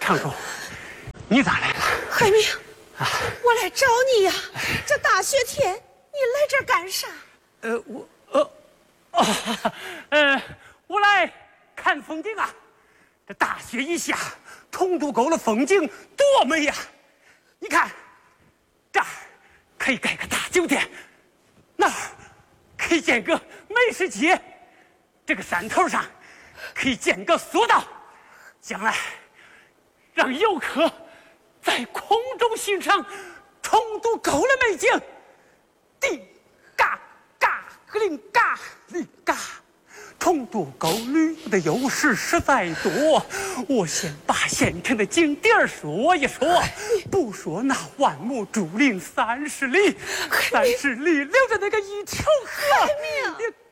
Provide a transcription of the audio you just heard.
长公，你咋来了？ 海明，我来找你呀！这大雪天，你来这儿干啥？ 我来看风景啊！这大雪一下，通渡沟的风景多美呀！你看，这儿可以盖个大酒店，那儿可以建个美食街，这个山头上可以建个索道，将来让游客在空中欣赏通渡沟的美景。滴嘎嘎格林嘎哩嘎，通渡沟旅游的优势实在多，我先把县城的景点说一说，不说那万亩竹林30里，30里留着那个一条河。